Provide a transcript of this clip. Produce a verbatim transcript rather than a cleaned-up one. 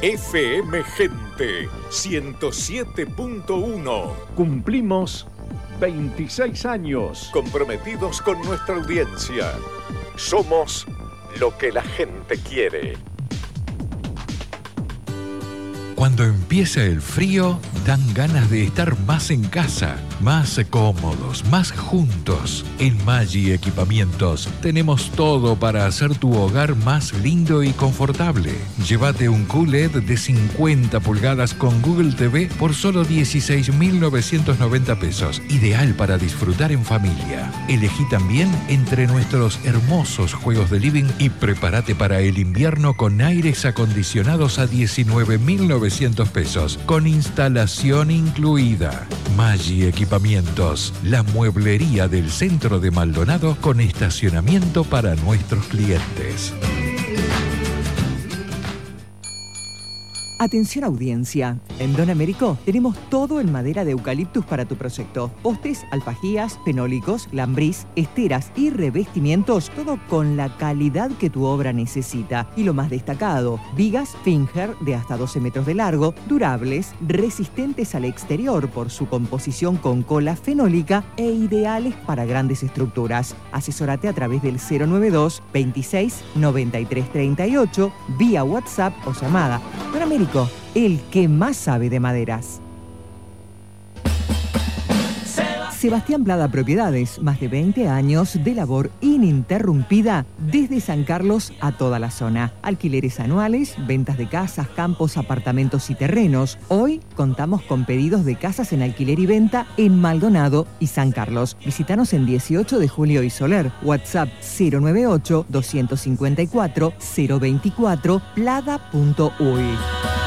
F M Gente ciento siete punto uno. Cumplimos veintiséis años. Comprometidos con nuestra audiencia. Somos lo que la gente quiere. Cuando empieza el frío, dan ganas de estar más en casa, más cómodos, más juntos. En Maggi Equipamientos tenemos todo para hacer tu hogar más lindo y confortable. Llévate un Q L E D de cincuenta pulgadas con Google T V por solo dieciséis mil novecientos noventa pesos. Ideal para disfrutar en familia. Elegí también entre nuestros hermosos juegos de living y prepárate para el invierno con aires acondicionados a diecinueve mil novecientos pesos, con instalación incluida. Maggi Equipamientos, la mueblería del centro de Maldonado con estacionamiento para nuestros clientes. Atención audiencia, en Don Américo tenemos todo en madera de eucaliptus para tu proyecto. Postes, alfajías, fenólicos, lambrís, esteras y revestimientos, todo con la calidad que tu obra necesita. Y lo más destacado, vigas Finger de hasta doce metros de largo, durables, resistentes al exterior por su composición con cola fenólica e ideales para grandes estructuras. Asesórate a través del cero noventa y dos, veintiséis, noventa y tres, treinta y ocho, vía WhatsApp o llamada. Don Américo, el que más sabe de maderas. Sebastián Plada Propiedades, más de veinte años de labor ininterrumpida desde San Carlos a toda la zona. Alquileres anuales, ventas de casas, campos, apartamentos y terrenos. Hoy contamos con pedidos de casas en alquiler y venta en Maldonado y San Carlos. Visítanos en dieciocho de Julio y Soler. WhatsApp cero noventa y ocho, doscientos cincuenta y cuatro, cero veinticuatro, plada punto uy.